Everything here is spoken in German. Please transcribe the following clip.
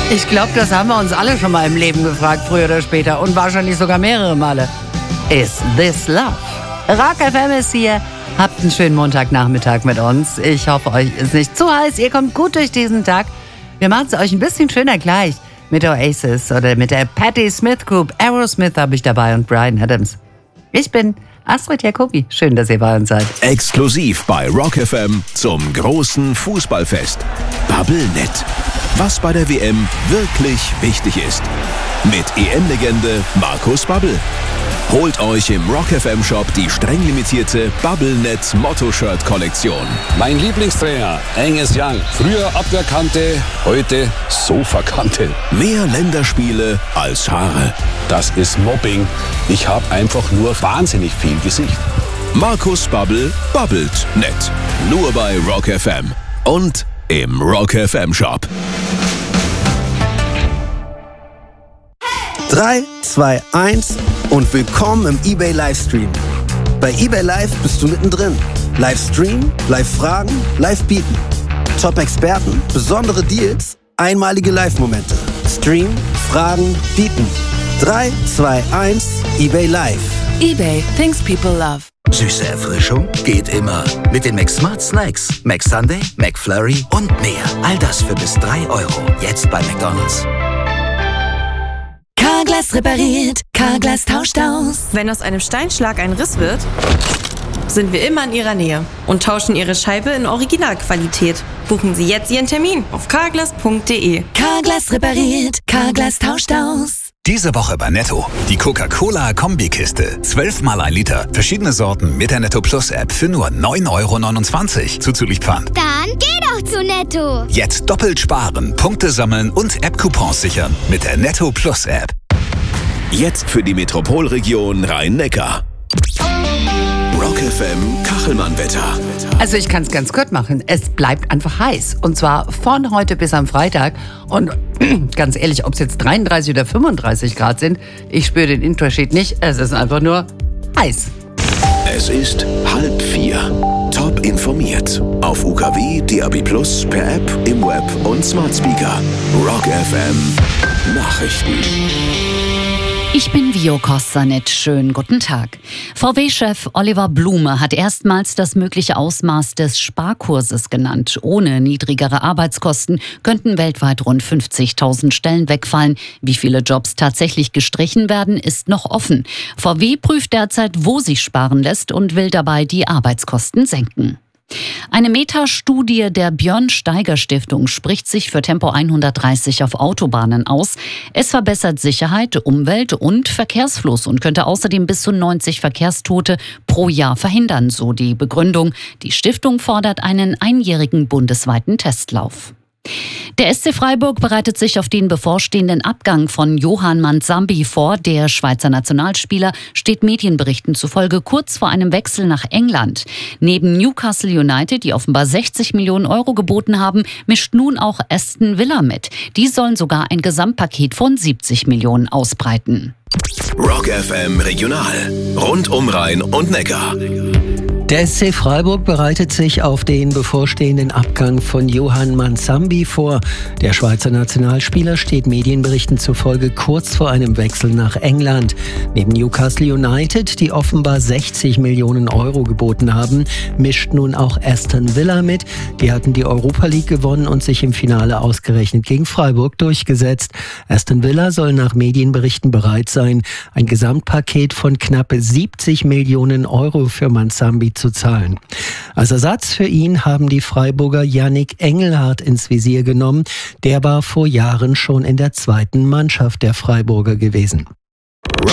Ich glaube, das haben wir uns alle schon mal im Leben gefragt, früher oder später. Und wahrscheinlich sogar mehrere Male. Is this love? Rock FM ist hier. Habt einen schönen Montagnachmittag mit uns. Ich hoffe, euch ist nicht zu heiß. Ihr kommt gut durch diesen Tag. Wir machen es euch ein bisschen schöner gleich. Mit Oasis oder mit der Patti Smith Group. Aerosmith habe ich dabei und Bryan Adams. Ich bin Astrid Jacobi. Schön, dass ihr bei uns seid. Exklusiv bei Rock FM zum großen Fußballfest. Bubblenet. Was bei der WM wirklich wichtig ist. Mit EM-Legende Markus Babbel. Holt euch im Rock FM Shop die streng limitierte Bubblenet Motto-Shirt-Kollektion. Mein Lieblingstrainer, Angus Young. Früher Abwehrkante, heute Sofakante. Mehr Länderspiele als Haare. Das ist Mobbing. Ich habe einfach nur wahnsinnig viel Gesicht. Markus Babbel babbelt nett. Nur bei Rock FM. Und im Rock FM Shop. 3, 2, 1 und willkommen im eBay Livestream. Bei eBay Live bist du mittendrin. Livestream, Live-Fragen, Live-Bieten. Top-Experten, besondere Deals, einmalige Live-Momente. Stream, Fragen, Bieten. 3, 2, 1, eBay Live. eBay, things people love. Süße Erfrischung geht immer. Mit den McSmart Snacks. McSunday, McFlurry und mehr. All das für bis 3 €. Jetzt bei McDonald's. Carglass repariert, Carglass tauscht aus. Wenn aus einem Steinschlag ein Riss wird, sind wir immer in Ihrer Nähe und tauschen Ihre Scheibe in Originalqualität. Buchen Sie jetzt Ihren Termin auf carglass.de. Carglass repariert, Carglass tauscht aus. Diese Woche bei Netto. Die Coca-Cola-Kombikiste. 12 mal 1 Liter. Verschiedene Sorten mit der Netto Plus App für nur 9,29 € zuzüglich Pfand. Dann geh doch zu Netto. Jetzt doppelt sparen, Punkte sammeln und App-Coupons sichern mit der Netto Plus App. Jetzt für die Metropolregion Rhein-Neckar. Rock FM Kachelmann-Wetter. Also ich kann es ganz kurz machen. Es bleibt einfach heiß. Und zwar von heute bis am Freitag. Und ganz ehrlich, ob es jetzt 33 oder 35 Grad sind, ich spüre den Unterschied nicht. Es ist einfach nur heiß. Es ist 3:30. Top informiert. Auf UKW, DAB+, per App, im Web und Smart Speaker. Rock FM Nachrichten. Ich bin Vio Kostanet. Schönen guten Tag. VW-Chef Oliver Blume hat erstmals das mögliche Ausmaß des Sparkurses genannt. Ohne niedrigere Arbeitskosten könnten weltweit rund 50.000 Stellen wegfallen. Wie viele Jobs tatsächlich gestrichen werden, ist noch offen. VW prüft derzeit, wo sich sparen lässt und will dabei die Arbeitskosten senken. Eine Metastudie der Björn-Steiger-Stiftung spricht sich für Tempo 130 auf Autobahnen aus. Es verbessert Sicherheit, Umwelt und Verkehrsfluss und könnte außerdem bis zu 90 Verkehrstote pro Jahr verhindern, so die Begründung. Die Stiftung fordert einen einjährigen bundesweiten Testlauf. Der SC Freiburg bereitet sich auf den bevorstehenden Abgang von Johan Manzambi vor. Der Schweizer Nationalspieler steht Medienberichten zufolge kurz vor einem Wechsel nach England. Neben Newcastle United, die offenbar 60 Millionen € geboten haben, mischt nun auch Aston Villa mit. Die sollen sogar ein Gesamtpaket von 70 Millionen ausbreiten. Rock FM Regional. Rund um Rhein und Neckar. Der SC Freiburg bereitet sich auf den bevorstehenden Abgang von Johan Manzambi vor. Der Schweizer Nationalspieler steht Medienberichten zufolge kurz vor einem Wechsel nach England. Neben Newcastle United, die offenbar 60 Millionen € geboten haben, mischt nun auch Aston Villa mit. Die hatten die Europa League gewonnen und sich im Finale ausgerechnet gegen Freiburg durchgesetzt. Aston Villa soll nach Medienberichten bereit sein, ein Gesamtpaket von knapp 70 Millionen € für Manzambi zu zahlen. Als Ersatz für ihn haben die Freiburger Yannick Engelhardt ins Visier genommen. Der war vor Jahren schon in der zweiten Mannschaft der Freiburger gewesen.